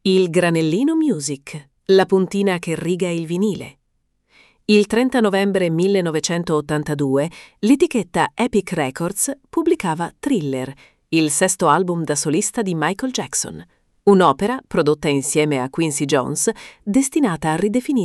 Il Granellino Music, la puntina che riga il vinile. Il 30 novembre 1982 l'etichetta Epic Records pubblicava Thriller, il sesto album da solista di Michael Jackson, un'opera prodotta insieme a Quincy Jones destinata a ridefinire